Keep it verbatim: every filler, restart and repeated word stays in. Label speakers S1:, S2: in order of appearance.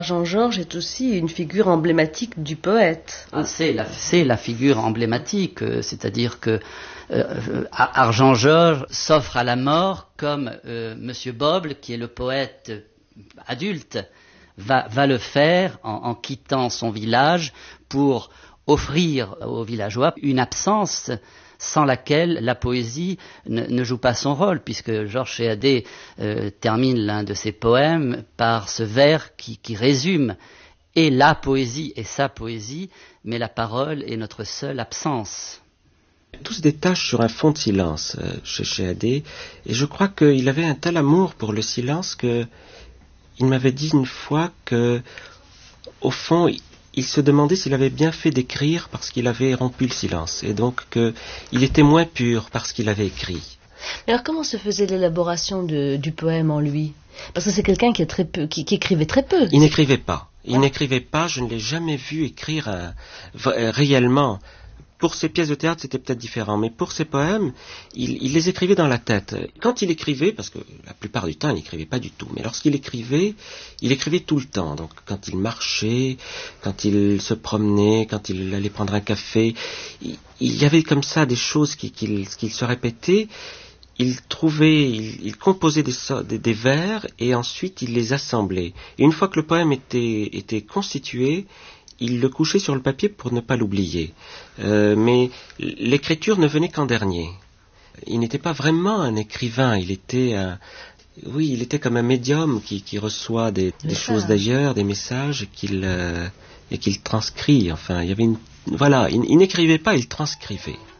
S1: Jean-Georges est aussi une figure emblématique du poète.
S2: Ah, c'est, la, c'est la figure emblématique, euh, c'est-à-dire que euh, Argent-Georges s'offre à la mort comme euh, Monsieur Boble, qui est le poète adulte, va, va le faire en, en quittant son village pour offrir aux villageois une absence sans laquelle la poésie ne, ne joue pas son rôle, puisque Georges Chéadé euh, termine l'un de ses poèmes par ce vers qui, qui résume et la poésie et sa poésie, mais la parole est notre seule absence.
S3: Tout se détache sur un fond de silence euh, chez Chéadé, et je crois qu'il avait un tel amour pour le silence que il m'avait dit une fois que, au fond, il se demandait s'il avait bien fait d'écrire parce qu'il avait rompu le silence, et donc qu'il était moins pur parce qu'il avait écrit.
S1: Mais alors comment se faisait l'élaboration de, du poème en lui? Parce que c'est quelqu'un qui, est très peu, qui, qui écrivait très peu.
S3: Il n'écrivait pas. Il ouais. n'écrivait pas, je ne l'ai jamais vu écrire un, euh, réellement. Pour ses pièces de théâtre, c'était peut-être différent, mais pour ses poèmes, il, il les écrivait dans la tête. Quand il écrivait, parce que la plupart du temps, il n'écrivait pas du tout, mais lorsqu'il écrivait, il écrivait tout le temps. Donc, quand il marchait, quand il se promenait, quand il allait prendre un café, il, il y avait comme ça des choses qui, qu'il, qu'il se répétaient. Il trouvait, il, il composait des, des, des vers et ensuite il les assemblait. Et une fois que le poème était, était constitué, il le couchait sur le papier pour ne pas l'oublier. Euh, mais l'écriture ne venait qu'en dernier. Il n'était pas vraiment un écrivain, il était un, oui, il était comme un médium qui, qui reçoit des, des choses d'ailleurs, des messages, et qu'il, euh, et qu'il transcrit. Enfin, il y avait une, voilà, il, il n'écrivait pas, il transcrivait.